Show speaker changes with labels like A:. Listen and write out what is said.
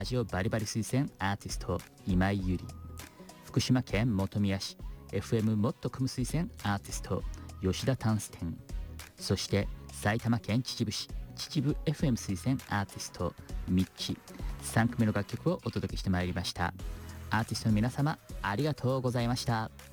A: ラジオバリバリ推薦アーティスト今井ゆり、福島県本宮市 FM もっと組む推薦アーティスト吉田タンステン、そして埼玉県秩父市秩父 FM 推薦アーティストミッチ、3組の楽曲をお届けしてまいりました。アーティストの皆様ありがとうございました。